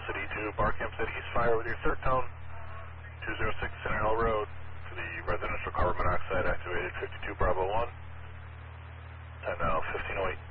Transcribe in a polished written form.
City to Barcamp City East Fire with your third tone, 206 Center Hill Road for the residential carbon monoxide activated 52 Bravo 1, 10 now, 1508.